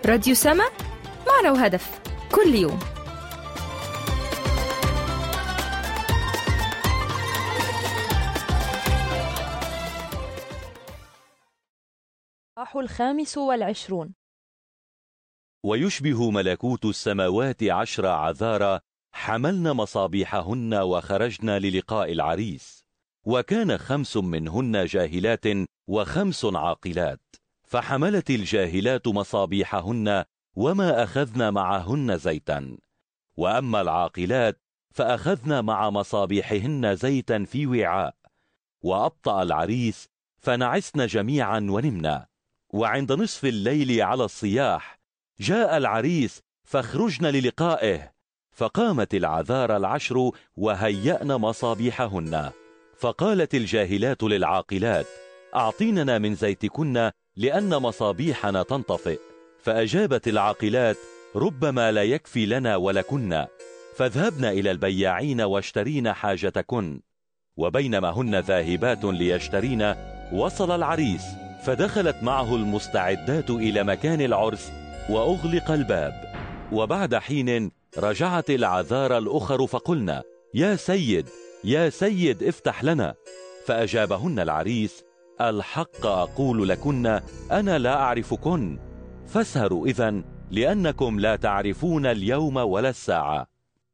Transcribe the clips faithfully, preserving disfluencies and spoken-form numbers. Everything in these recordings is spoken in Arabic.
راديو سما، معنى وهدف كل يوم. الإصحاح الخامس والعشرون. ويشبه ملكوت السماوات عشر عذارى حملن مصابيحهن وخرجن للقاء العريس، وكان خمس منهن جاهلات وخمس عاقلات، فحملت الجاهلات مصابيحهن وما أخذن معهن زيتا، وأما العاقلات فأخذن مع مصابيحهن زيتا في وعاء. وأبطأ العريس فنعسن جميعا ونمنا. وعند نصف الليل على الصياح جاء العريس فاخرجن للقائه، فقامت العذارى العشر وهيأن مصابيحهن. فقالت الجاهلات للعاقلات: أعطيننا من زيتكن لأن مصابيحنا تنطفئ. فأجابت العاقلات: ربما لا يكفي لنا ولكن، فاذهبن إلى البياعين واشترين حاجتكن. وبينما هن ذاهبات ليشترين وصل العريس، فدخلت معه المستعدات إلى مكان العرس وأغلق الباب. وبعد حين رجعت العذارى الأخر فقلنا: يا سيد يا سيد افتح لنا. فأجابهن العريس: الحق أقول لكن أنا لا أعرفكن، فاسهروا إذن لأنكم لا تعرفون اليوم ولا الساعة.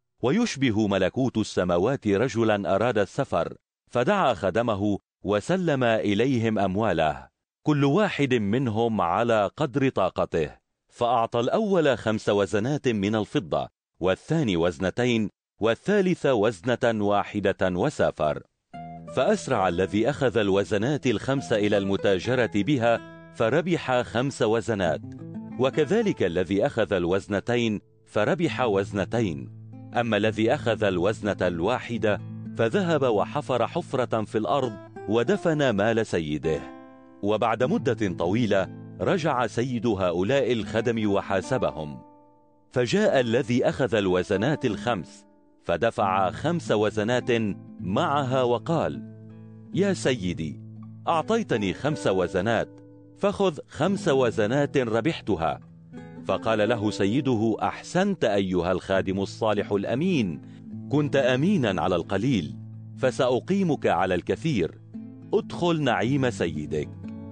ويشبه ملكوت السماوات رجلا أراد السفر، فدعا خدمه وسلم إليهم أمواله، كل واحد منهم على قدر طاقته. فأعطى الأول خمس وزنات من الفضة، والثاني وزنتين، والثالث وزنة واحدة، وسافر. فأسرع الذي أخذ الوزنات الخمس إلى المتاجرة بها فربح خمس وزنات، وكذلك الذي أخذ الوزنتين فربح وزنتين. أما الذي أخذ الوزنة الواحدة فذهب وحفر حفرة في الأرض ودفن مال سيده. وبعد مدة طويلة رجع سيد هؤلاء الخدم وحاسبهم، فجاء الذي أخذ الوزنات الخمس فدفع خمس وزنات معها وقال: يا سيدي، أعطيتني خمس وزنات، فخذ خمس وزنات ربحتها. فقال له سيده: أحسنت أيها الخادم الصالح الأمين، كنت أمينا على القليل، فسأقيمك على الكثير، ادخل نعيم سيدك.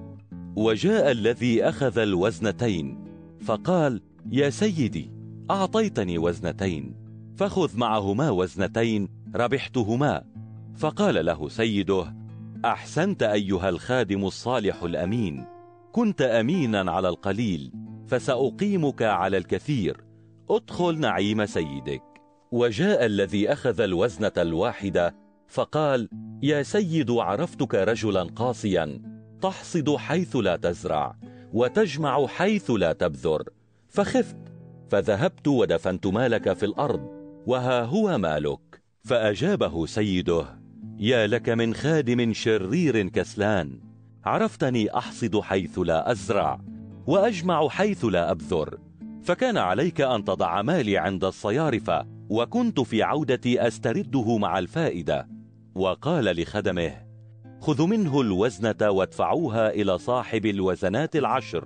وجاء الذي أخذ الوزنتين فقال: يا سيدي، أعطيتني وزنتين، فخذ معهما وزنتين ربحتهما. فقال له سيده: أحسنت أيها الخادم الصالح الأمين، كنت أمينا على القليل، فسأقيمك على الكثير، ادخل نعيم سيدك. وجاء الذي أخذ الوزنة الواحدة فقال: يا سيد، عرفتك رجلا قاسيا، تحصد حيث لا تزرع وتجمع حيث لا تبذر، فخفت فذهبت ودفنت مالك في الأرض، وها هو مالك. فأجابه سيده: يا لك من خادم شرير كسلان، عرفتني أحصد حيث لا أزرع وأجمع حيث لا أبذر، فكان عليك أن تضع مالي عند الصيارفة، وكنت في عودتي أسترده مع الفائدة. وقال لخدمه: خذوا منه الوزنة وادفعوها إلى صاحب الوزنات العشر،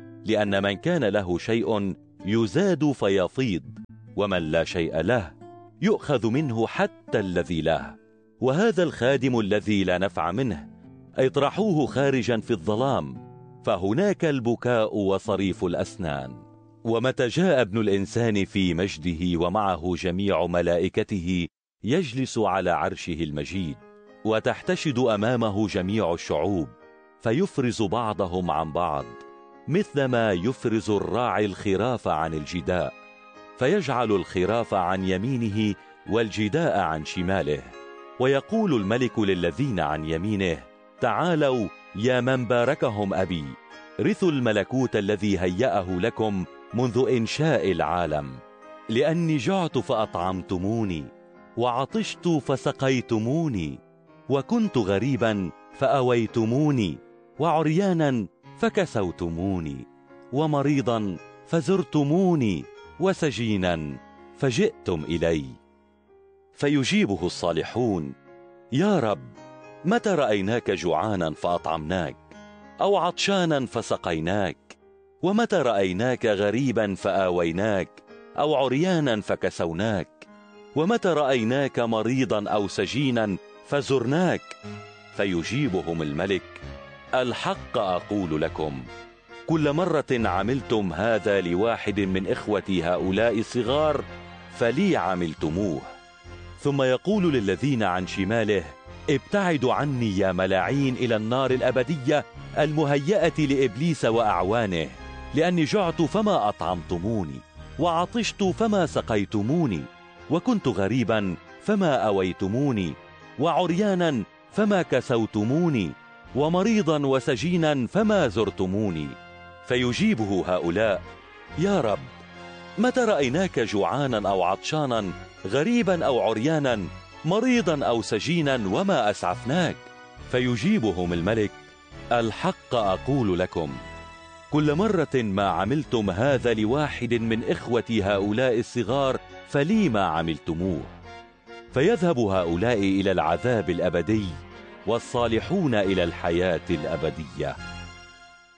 لأن من كان له شيء يزاد فيفيض، ومن لا شيء له يؤخذ منه حتى الذي له. وهذا الخادم الذي لا نفع منه اطرحوه خارجا في الظلام، فهناك البكاء وصريف الأسنان. ومتى جاء ابن الإنسان في مجده ومعه جميع ملائكته يجلس على عرشه المجيد، وتحتشد أمامه جميع الشعوب، فيفرز بعضهم عن بعض مثلما يفرز الراعي الخراف عن الجداء، فيجعل الخراف عن يمينه والجداء عن شماله. ويقول الملك للذين عن يمينه: تعالوا يا من باركهم أبي، رثوا الملكوت الذي هيأه لكم منذ إنشاء العالم. لأني جعت فأطعمتموني، وعطشت فسقيتموني، وكنت غريبا فأويتموني، وعريانا فكسوتموني، ومريضا فزرتموني، وسجينا فجئتم إلي. فيجيبه الصالحون: يا رب، متى رأيناك جوعانا فأطعمناك، أو عطشانا فسقيناك، ومتى رأيناك غريبا فآويناك أو عريانا فكسوناك؟ ومتى رأيناك مريضا أو سجينا فزرناك؟ فيجيبهم الملك: الحق أقول لكم، كل مرة عملتم هذا لواحد من إخوتي هؤلاء الصغار فلي عملتموه. ثم يقول للذين عن شماله: ابتعدوا عني يا ملاعين إلى النار الأبدية المهيئة لإبليس وأعوانه، لأني جعت فما أطعمتموني، وعطشت فما سقيتموني، وكنت غريبا فما أويتموني، وعريانا فما كسوتموني، ومريضا وسجينا فما زرتموني. فيجيبه هؤلاء: يا رب، متى رأيناك جوعانا أو عطشانا، غريبا أو عريانا، مريضا أو سجينا وما أسعفناك؟ فيجيبهم الملك: الحق أقول لكم، كل مرة ما عملتم هذا لواحد من إخوتي هؤلاء الصغار فلي ما عملتموه. فيذهب هؤلاء إلى العذاب الأبدي، والصالحون إلى الحياة الأبدية.